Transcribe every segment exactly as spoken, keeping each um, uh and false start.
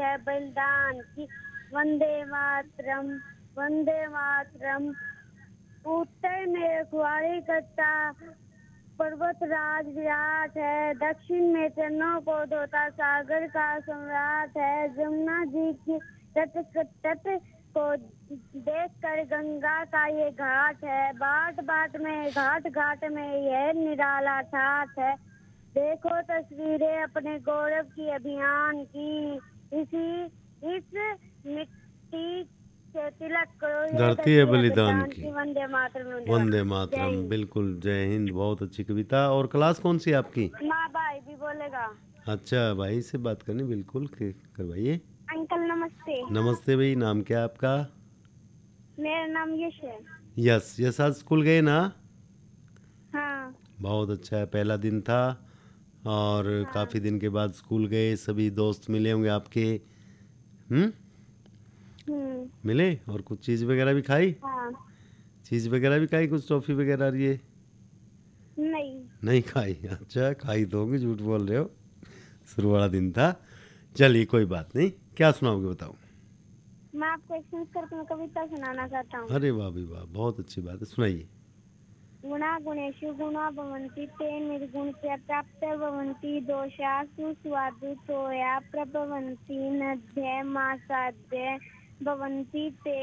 है बलिदान की। वंदे मातरम, वंदे मातरम। उत्तर में रखवाली करता पर्वत राज विराट है, दक्षिण में चरणों को धोता सागर का सम्राट है। जमुना जी की तट तट को देखकर गंगा का ये घाट है, बाट बाट में घाट घाट में यह निराला ठाठ है। देखो तस्वीरें अपने गौरव की अभियान की, इसी इस मिट्टी से तिलक करो धरती है बलिदान की। वंदे मातरम। वंदे मातरम, बिल्कुल, जय हिंद। बहुत अच्छी कविता। और क्लास कौन सी है आपकी? माँ भाई भी बोलेगा। अच्छा, भाई से बात करनी, बिल्कुल करवाइए। अंकल नमस्ते। नमस्ते भाई, नाम क्या है आपका? मेरा नाम यश है। यस, यस आज स्कूल गए ना? हाँ। बहुत अच्छा है, पहला दिन था और हाँ। काफ़ी दिन के बाद स्कूल गए, सभी दोस्त मिले होंगे आपके। हम्म मिले और कुछ चीज़ वगैरह भी खाई? हाँ। चीज़ वगैरह भी खाई, कुछ टॉफ़ी वगैरह ये? नहीं नहीं खाई। अच्छा, खाई तो होगी, झूठ बोल रहे हो, शुरू वाला दिन था। चलिए कोई बात नहीं, क्या सुनाओगे बताओ? मैं आपको एक संस्कृत में कविता सुनाना चाहता हूँ। अरे वाह भी वाह, बहुत अच्छी बात है, सुनाइए। गुणा गुणेषु गुणा भवन्ति ते निर्गुण से प्राप्त भवन्ति दोषासु स्वादुतोया प्रभवन्ति नद्य मासाद्य भवन्ति ते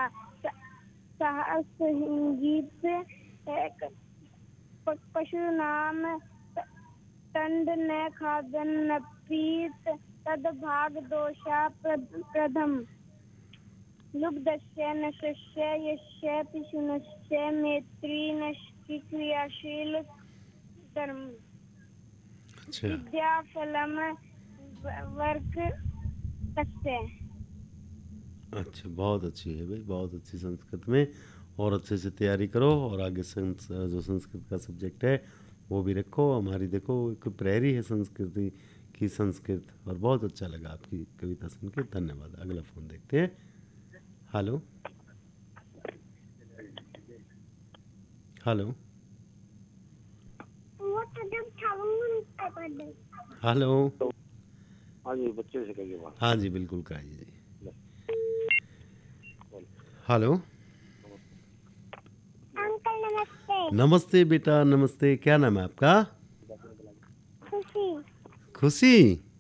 सहस्रहिंगीत पशूनाम तंड न खादन न पीत तद भाग दोषा प्रथम लुब्धस्य नशस्य यस्य पिशुनस्य मैत्री नष्टि क्रियाशील धर्म। अच्छा, विद्या फलम वर्ग तस्य। अच्छा, बहुत अच्छी है भाई, बहुत अच्छी संस्कृत में। और अच्छे से तैयारी करो और आगे संस, जो संस्कृत का सब्जेक्ट है वो भी रखो। हमारी देखो एक प्रहरी है संस्कृति की संस्कृत, और बहुत अच्छा लगा आपकी कविता सुन के, धन्यवाद। अगला फ़ोन देखते हैं। Hello hello hello. हाँ जी, बच्चे से कहिए बात। हाँ जी, बिल्कुल कराइए जी। हेलो अंकल नमस्ते। नमस्ते बेटा, नमस्ते। क्या नाम है आपका? खुशी। खुशी?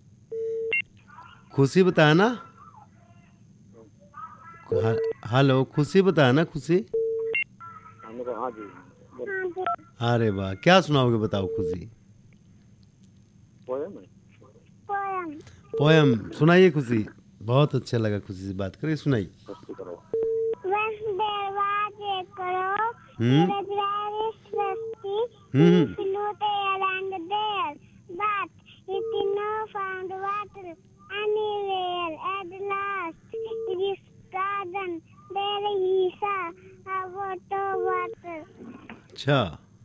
खुशी बताया ना? हेलो, खुशी बताया ना? खुशी? हाँ जी। अरे वाह, क्या सुनाओगे बताओ खुशी? Poem poem. पोयम सुनाइए खुशी, बहुत अच्छा लगा खुशी से बात करके, सुनाइए। हम्म अच्छा,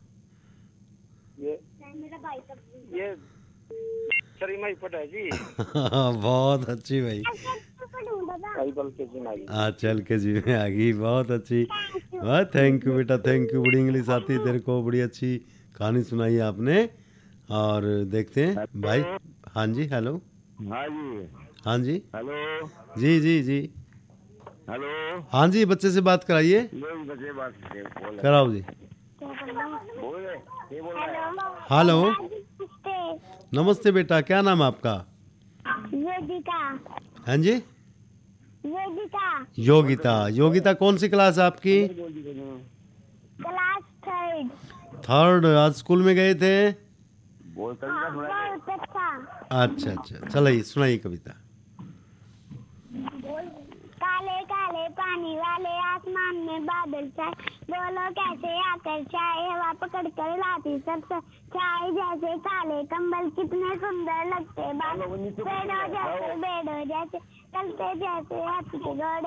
ये ये शरीमा पट है जी। बहुत अच्छी भाई। बाइबल के जी में आ गई। हाँ, चल के जी में आ गई, बहुत अच्छी। वाह, थैंक यू बेटा, थैंक यू। बड़ी इंग्लिश आती है तेरे को, बड़ी अच्छी कहानी सुनाई आपने। और देखते हैं भाई। हाँ जी, हेलो। हाँ जी, हाँ जी, हेलो जी जी जी, हेलो। हाँ जी, बच्चे से बात कराइए। बच्चे बात कराओ जी। बोल रहे हेलो, नमस्ते बेटा, क्या नाम है आपका? योगिता। हाँ जी, योगिता। योगिता। योगिता कौन सी क्लास है आपकी? Class third. थर्ड। आज स्कूल में गए थे? बहुत अच्छा। अच्छा अच्छा, चलिए सुनाइए कविता। काले काले पानी वाले आसमान में बादल छाए, बोलो कैसे आकर छाए, हवा पकड़ कर लाती सब छाए जैसे काले कंबल, कितने सुंदर लगते बाल, पेड़ों जैसे बेड़ों जैसे चलते जैसे हाथी के घोड़े।